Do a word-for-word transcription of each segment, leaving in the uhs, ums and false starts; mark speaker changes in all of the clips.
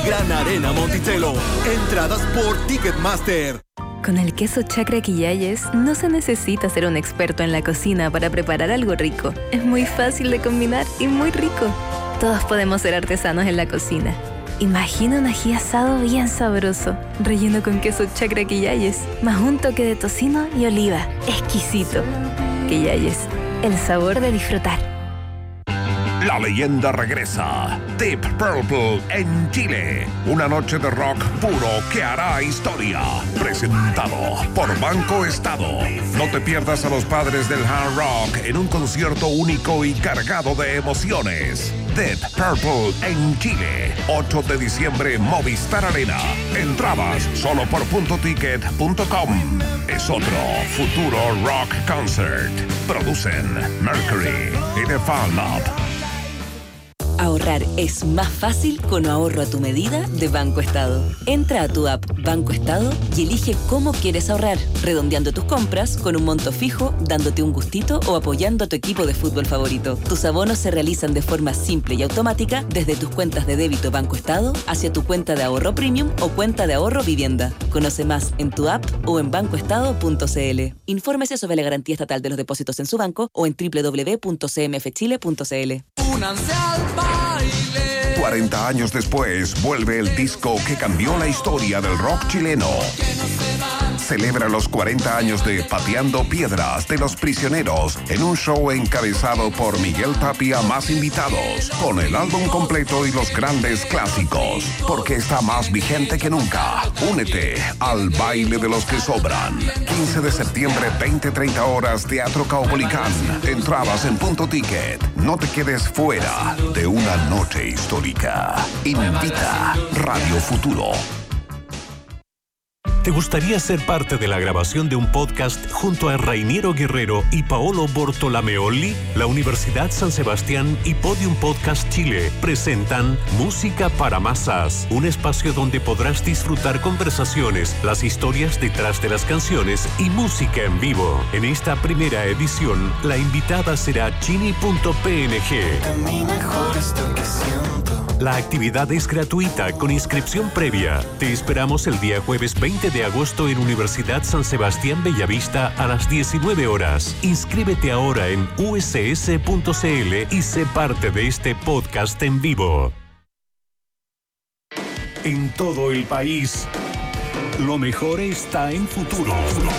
Speaker 1: Gran Arena Monticello. Entradas por Ticketmaster.
Speaker 2: Con el queso Chacra Quillayes no se necesita ser un experto en la cocina para preparar algo rico. Es muy fácil de combinar y muy rico. Todos podemos ser artesanos en la cocina. Imagina un ají asado bien sabroso, relleno con queso Chacra Quillayes, más un toque de tocino y oliva. Exquisito. Quillayes, el sabor de disfrutar.
Speaker 3: La leyenda regresa. Deep Purple en Chile. Una noche de rock puro que hará historia. Presentado por Banco Estado. No te pierdas a los padres del hard rock en un concierto único y cargado de emociones. Deep Purple en Chile. ocho de diciembre, Movistar Arena. Entradas solo por punto ticket punto com. Es otro futuro rock concert. Producen Mercury y The Fan Lab.
Speaker 4: Ahorrar es más fácil con ahorro a tu medida de Banco Estado. Entra a tu app Banco Estado y elige cómo quieres ahorrar, redondeando tus compras con un monto fijo, dándote un gustito o apoyando a tu equipo de fútbol favorito. Tus abonos se realizan de forma simple y automática desde tus cuentas de débito Banco Estado hacia tu cuenta de ahorro premium o cuenta de ahorro vivienda. Conoce más en tu app o en banco estado punto c l. Infórmese sobre la garantía estatal de los depósitos en su banco o en doble u doble u doble u punto c m f chile punto c l.
Speaker 3: cuarenta años después, vuelve el disco que cambió la historia del rock chileno. Celebra los cuarenta años de Pateando Piedras de Los Prisioneros en un show encabezado por Miguel Tapia más invitados, con el álbum completo y los grandes clásicos, porque está más vigente que nunca. Únete al baile de los que sobran. quince de septiembre, veinte treinta horas, Teatro Caupolicán. Entradas en Punto Ticket. No te quedes fuera de una noche histórica. Invita Radio Futuro.
Speaker 5: ¿Te gustaría ser parte de la grabación de un podcast junto a Rainiero Guerrero y Paolo Bortolameoli? La Universidad San Sebastián y Podium Podcast Chile presentan Música para Masas, un espacio donde podrás disfrutar conversaciones, las historias detrás de las canciones y música en vivo. En esta primera edición, la invitada será chini punto p n g. La actividad es gratuita con inscripción previa. Te esperamos el día jueves veinte de agosto en Universidad San Sebastián Bellavista a las diecinueve horas. Inscríbete ahora en u s s punto c l y sé parte de este podcast en vivo. En todo el país, lo mejor está en Futuro.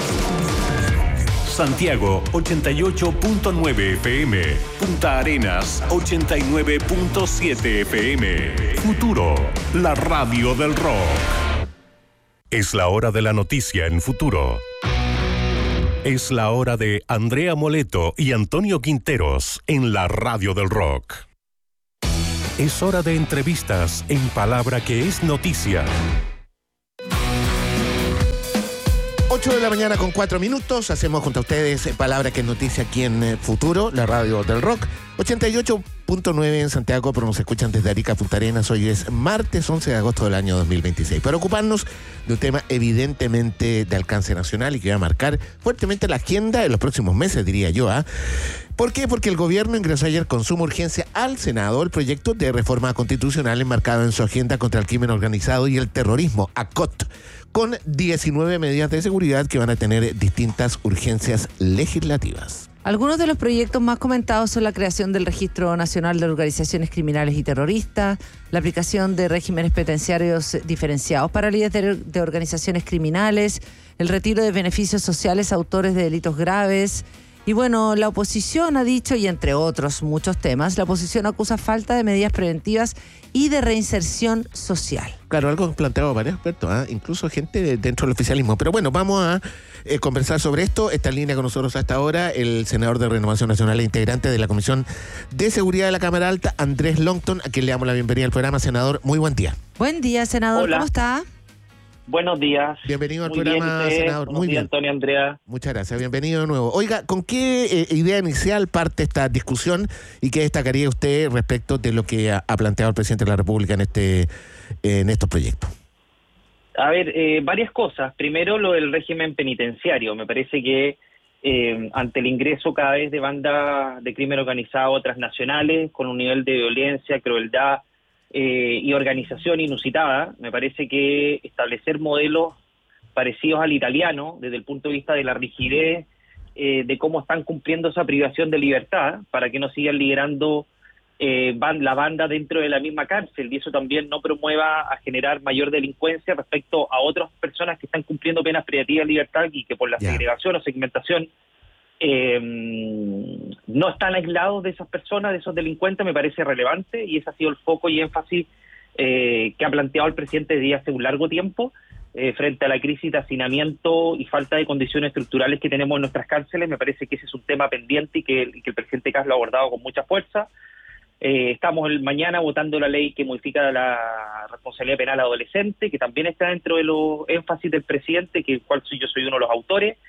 Speaker 5: Santiago ochenta y ocho punto nueve F M, Punta Arenas ochenta y nueve punto siete F M. Futuro, la radio del rock. Es la hora de la noticia en Futuro. Es la hora de Andrea Moleto y Antonio Quinteros en la radio del rock. Es hora de entrevistas en Palabra que es Noticia.
Speaker 6: ocho de la mañana con cuatro minutos, hacemos junto a ustedes Palabra que es Noticia aquí en Futuro, la radio del rock, ochenta y ocho punto nueve en Santiago, pero nos escuchan desde Arica, Punta Arenas. Hoy es martes once de agosto del año dos mil veintiséis. Para ocuparnos de un tema evidentemente de alcance nacional y que va a marcar fuertemente la agenda en los próximos meses, diría yo, ¿ah? ¿eh? ¿Por qué? Porque el gobierno ingresó ayer con suma urgencia al Senado el proyecto de reforma constitucional enmarcado en su agenda contra el crimen organizado y el terrorismo, A C O T, con diecinueve medidas de seguridad que van a tener distintas urgencias legislativas.
Speaker 7: Algunos de los proyectos más comentados son la creación del Registro Nacional de Organizaciones Criminales y Terroristas, la aplicación de regímenes penitenciarios diferenciados para líderes de organizaciones criminales, el retiro de beneficios sociales a autores de delitos graves. Y bueno, la oposición ha dicho, y entre otros muchos temas, la oposición acusa falta de medidas preventivas y de reinserción social.
Speaker 6: Claro, algo planteado varios expertos, ¿eh? Incluso gente de, dentro del oficialismo. Pero bueno, vamos a eh, conversar sobre esto. Está en línea con nosotros hasta ahora el senador de Renovación Nacional e integrante de la Comisión de Seguridad de la Cámara Alta, Andrés Longton, a quien le damos la bienvenida al programa. Senador, muy buen día.
Speaker 7: Buen día, senador.
Speaker 8: Hola.
Speaker 7: ¿Cómo está?
Speaker 8: Buenos días.
Speaker 6: Bienvenido al
Speaker 8: Muy
Speaker 6: programa,
Speaker 8: bien,
Speaker 6: senador.
Speaker 8: Buenos
Speaker 6: Muy
Speaker 8: días,
Speaker 6: bien.
Speaker 8: Antonio, Andrea.
Speaker 6: Muchas gracias. Bienvenido de nuevo. Oiga, ¿con qué eh, idea inicial parte esta discusión y qué destacaría usted respecto de lo que ha, ha planteado el presidente de la República en este eh, en estos proyectos?
Speaker 8: A ver, eh, varias cosas. Primero, lo del régimen penitenciario. Me parece que eh, ante el ingreso cada vez de bandas de crimen organizado transnacionales con un nivel de violencia, crueldad eh, y organización inusitada. Me parece que establecer modelos parecidos al italiano, desde el punto de vista de la rigidez, eh, de cómo están cumpliendo esa privación de libertad, para que no sigan liderando eh, van, la banda dentro de la misma cárcel, y eso también no promueva a generar mayor delincuencia respecto a otras personas que están cumpliendo penas privativas de libertad y que por la yeah. segregación o segmentación eh, no están aislados de esas personas, de esos delincuentes. Me parece relevante, y ese ha sido el foco y énfasis eh, que ha planteado el presidente desde hace un largo tiempo. Eh, frente a la crisis de hacinamiento y falta de condiciones estructurales que tenemos en nuestras cárceles. Me parece que ese es un tema pendiente y que, y que el presidente Kast lo ha abordado con mucha fuerza. Eh, estamos el, mañana votando la ley que modifica la responsabilidad penal adolescente, que también está dentro de los énfasis del presidente, que cual soy, yo soy uno de los autores,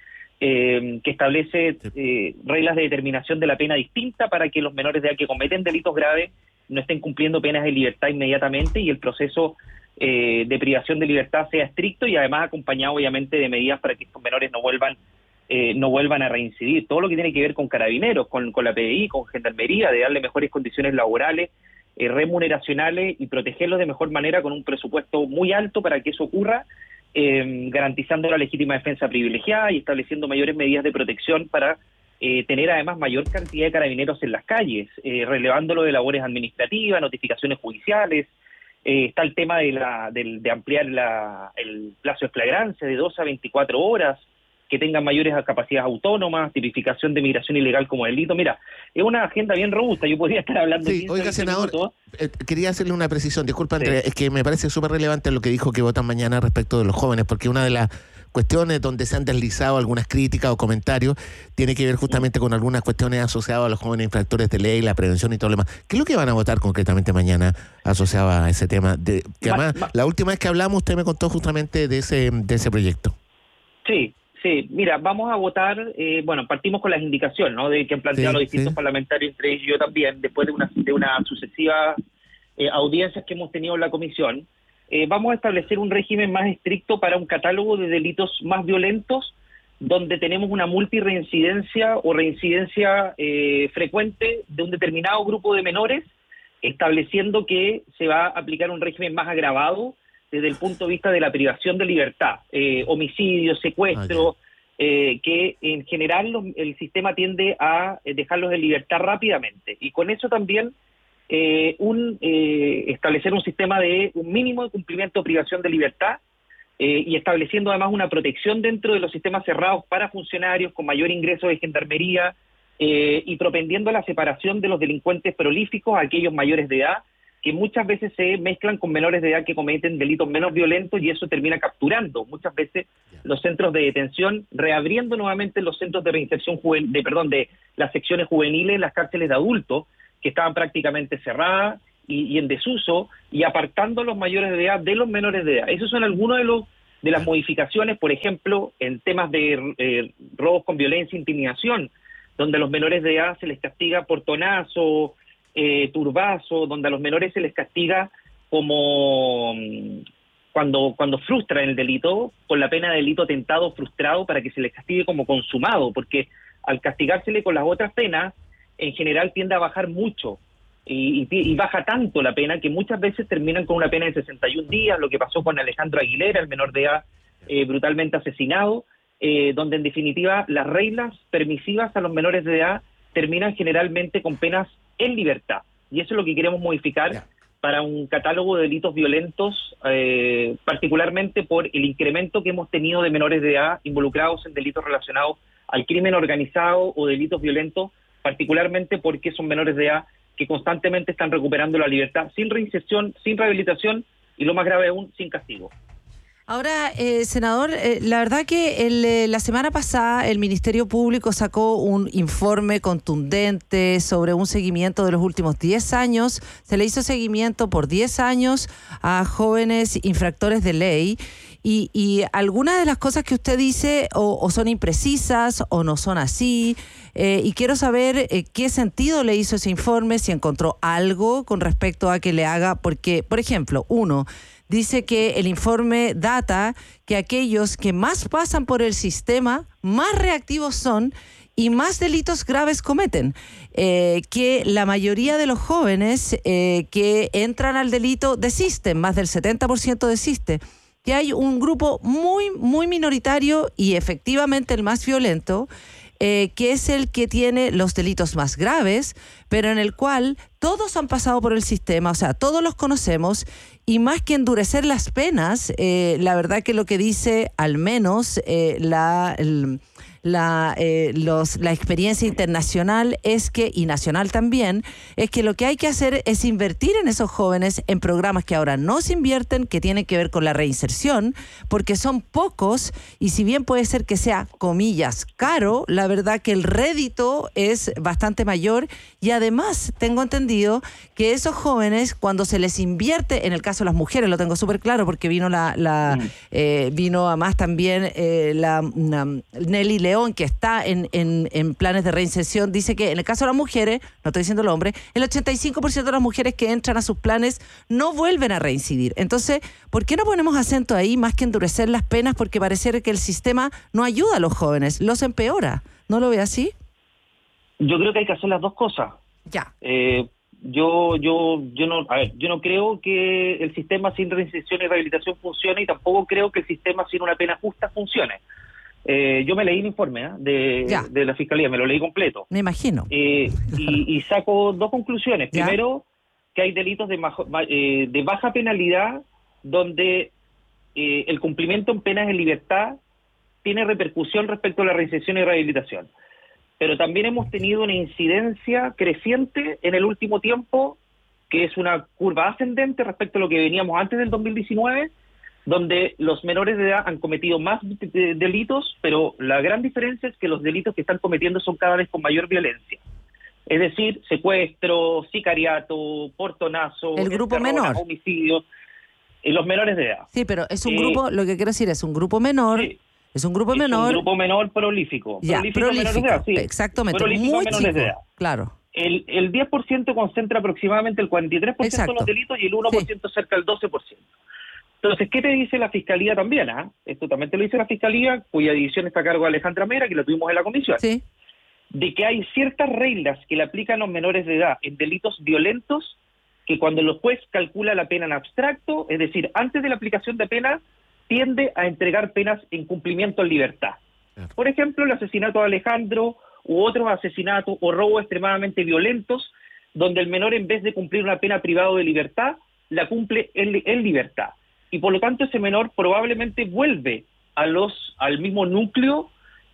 Speaker 8: eh, que establece eh, reglas de determinación de la pena distinta para que los menores de edad que cometen delitos graves no estén cumpliendo penas de libertad inmediatamente, y el proceso Eh, de privación de libertad sea estricto y además acompañado obviamente de medidas para que estos menores no vuelvan eh, no vuelvan a reincidir. Todo lo que tiene que ver con carabineros, con, con la P D I, con gendarmería, de darle mejores condiciones laborales, eh, remuneracionales, y protegerlos de mejor manera con un presupuesto muy alto para que eso ocurra, eh, garantizando la legítima defensa privilegiada y estableciendo mayores medidas de protección para eh, tener además mayor cantidad de carabineros en las calles, eh, relevándolo de labores administrativas, notificaciones judiciales. Eh, está el tema de, la, de, de ampliar la, el plazo de flagrancia de doce a veinticuatro horas, que tengan mayores capacidades autónomas, tipificación de migración ilegal como delito. Mira, es una agenda bien robusta. Yo podría estar hablando...
Speaker 6: Sí, oiga, senador, eh, quería hacerle una precisión. Disculpa, sí. Andrea, es que me parece súper relevante lo que dijo que votan mañana respecto de los jóvenes, porque una de las cuestiones donde se han deslizado algunas críticas o comentarios tiene que ver justamente con algunas cuestiones asociadas a los jóvenes infractores de ley, la prevención y todo lo demás. ¿Qué es lo que van a votar concretamente mañana asociado a ese tema? De, que además, ma, ma, la última vez que hablamos usted me contó justamente de ese, de ese proyecto.
Speaker 8: Sí, sí. Mira, vamos a votar, eh, bueno, partimos con las indicaciones, ¿no?, de que han planteado sí, los distintos sí. parlamentarios, entre ellos yo también, después de una, de una sucesiva eh, audiencias que hemos tenido en la comisión. Eh, vamos a establecer un régimen más estricto para un catálogo de delitos más violentos, donde tenemos una multirreincidencia o reincidencia eh, frecuente de un determinado grupo de menores, estableciendo que se va a aplicar un régimen más agravado desde el punto de vista de la privación de libertad, eh, homicidio, secuestro, eh, que en general los, el sistema tiende a dejarlos en libertad rápidamente. Y con eso también Eh, un eh, establecer un sistema de un mínimo de cumplimiento de privación de libertad eh, y estableciendo además una protección dentro de los sistemas cerrados para funcionarios con mayor ingreso de gendarmería eh, y propendiendo a la separación de los delincuentes prolíficos a aquellos mayores de edad que muchas veces se mezclan con menores de edad que cometen delitos menos violentos, y eso termina capturando muchas veces los centros de detención, reabriendo nuevamente los centros de reinserción juvenil, de perdón, de las secciones juveniles, las cárceles de adultos, que estaban prácticamente cerradas y, y en desuso, y apartando a los mayores de edad de los menores de edad. Esos son algunos de los de las modificaciones, por ejemplo, en temas de eh, robos con violencia e intimidación, donde a los menores de edad se les castiga portonazo, eh, turbazo, donde a los menores se les castiga como cuando, cuando frustran el delito, con la pena de delito tentado frustrado, para que se les castigue como consumado, porque al castigársele con las otras penas, en general tiende a bajar mucho y, y, y baja tanto la pena que muchas veces terminan con una pena de sesenta y un días, lo que pasó con Alejandro Aguilera, el menor de edad eh, brutalmente asesinado, eh, donde en definitiva las reglas permisivas a los menores de edad terminan generalmente con penas en libertad, y eso es lo que queremos modificar yeah. para un catálogo de delitos violentos, eh, particularmente por el incremento que hemos tenido de menores de edad involucrados en delitos relacionados al crimen organizado o delitos violentos, particularmente porque son menores de edad que constantemente están recuperando la libertad sin reinserción, sin rehabilitación y, lo más grave aún, sin castigo.
Speaker 7: Ahora, eh, senador, eh, la verdad que el, eh, la semana pasada el Ministerio Público sacó un informe contundente sobre un seguimiento de los últimos diez años. Se le hizo seguimiento por diez años a jóvenes infractores de ley. Y, y algunas de las cosas que usted dice o, o son imprecisas o no son así, eh, y quiero saber eh, qué sentido le hizo ese informe, si encontró algo con respecto a que le haga, porque, por ejemplo, uno, dice que el informe data que aquellos que más pasan por el sistema, más reactivos son y más delitos graves cometen. Eh, que la mayoría de los jóvenes eh, que entran al delito desisten, más del setenta por ciento desiste. Que hay un grupo muy, muy minoritario y efectivamente el más violento, Eh, que es el que tiene los delitos más graves, pero en el cual todos han pasado por el sistema, o sea, todos los conocemos, y más que endurecer las penas, eh, la verdad que lo que dice al menos eh, la... El, La, eh, los, la experiencia internacional es que, y nacional también, es que lo que hay que hacer es invertir en esos jóvenes en programas que ahora no se invierten, que tienen que ver con la reinserción, porque son pocos, y si bien puede ser que sea, comillas, caro, la verdad que el rédito es bastante mayor, y además tengo entendido que esos jóvenes, cuando se les invierte, en el caso de las mujeres, lo tengo súper claro, porque vino la, la mm. eh, vino además también eh, la, la Nelly León, que está en, en, en planes de reinserción, dice que en el caso de las mujeres, no estoy diciendo el hombre, el ochenta y cinco por ciento de las mujeres que entran a sus planes no vuelven a reincidir. Entonces, ¿por qué no ponemos acento ahí más que endurecer las penas? Porque parece que el sistema no ayuda a los jóvenes, los empeora. ¿No lo ve así?
Speaker 8: Yo creo que hay que hacer las dos cosas.
Speaker 7: Ya.
Speaker 8: Eh, yo, yo, yo no, a ver, yo no creo que el sistema sin reinserción y rehabilitación funcione, y tampoco creo que el sistema sin una pena justa funcione. Eh, yo me leí el informe ¿eh? de, de la Fiscalía, me lo leí completo.
Speaker 7: Me imagino.
Speaker 8: Eh, y, y saco dos conclusiones.
Speaker 7: ¿Ya?
Speaker 8: Primero, que hay delitos de, majo, eh, de baja penalidad donde eh, el cumplimiento en penas en libertad tiene repercusión respecto a la reinserción y rehabilitación. Pero también hemos tenido una incidencia creciente en el último tiempo, que es una curva ascendente respecto a lo que veníamos antes del dos mil diecinueve, donde los menores de edad han cometido más de delitos, pero la gran diferencia es que los delitos que están cometiendo son cada vez con mayor violencia. Es decir, secuestro, sicariato, portonazo,
Speaker 7: el grupo menor,
Speaker 8: homicidios, en los menores de edad.
Speaker 7: Sí, pero es un
Speaker 8: eh,
Speaker 7: grupo, lo que quiero decir es un grupo menor, sí, es un grupo
Speaker 8: es
Speaker 7: menor.
Speaker 8: un grupo menor prolífico.
Speaker 7: Ya,
Speaker 8: prolífico,
Speaker 7: prolífico,
Speaker 8: menores de edad, sí.
Speaker 7: Exactamente,
Speaker 8: prolífico
Speaker 7: muy
Speaker 8: menores
Speaker 7: chico,
Speaker 8: de edad.
Speaker 7: Claro.
Speaker 8: El, el diez por ciento concentra aproximadamente el cuarenta y tres por ciento
Speaker 7: Exacto.
Speaker 8: de los delitos y el uno por ciento sí. cerca del doce por ciento. Entonces, ¿qué te dice la Fiscalía también? ¿eh? Esto también te lo dice la Fiscalía, cuya división está a cargo de Alejandra Mera, que la tuvimos en la comisión.
Speaker 7: Sí.
Speaker 8: De que hay ciertas reglas que le aplican a los menores de edad en delitos violentos, que cuando el juez calcula la pena en abstracto, es decir, antes de la aplicación de pena, tiende a entregar penas en cumplimiento en libertad. Claro. Por ejemplo, el asesinato de Alejandro u otros asesinatos o robos extremadamente violentos, donde el menor, en vez de cumplir una pena privada de libertad, la cumple en, en libertad. Y por lo tanto ese menor probablemente vuelve a los al mismo núcleo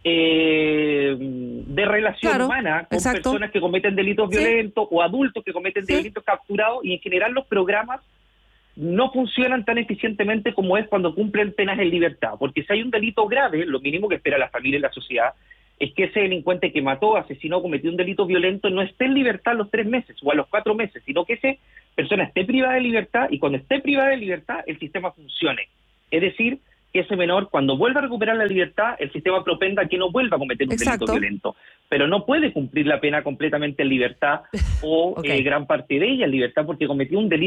Speaker 8: eh, de relación
Speaker 7: claro,
Speaker 8: humana con
Speaker 7: exacto.
Speaker 8: personas que cometen delitos
Speaker 7: sí.
Speaker 8: violentos o adultos que cometen
Speaker 7: sí.
Speaker 8: delitos capturados, y en general los programas no funcionan tan eficientemente como es cuando cumplen penas en libertad, porque si hay un delito grave, lo mínimo que espera la familia y la sociedad es que ese delincuente que mató, asesinó, cometió un delito violento no esté en libertad a los tres meses o a los cuatro meses, sino que esa persona esté privada de libertad, y cuando esté privada de libertad el sistema funcione. Es decir, que ese menor, cuando vuelva a recuperar la libertad, el sistema propenda a que no vuelva a cometer un
Speaker 7: Exacto.
Speaker 8: delito violento, pero no puede cumplir la pena completamente en libertad o okay. eh, gran parte de ella en libertad porque cometió un delito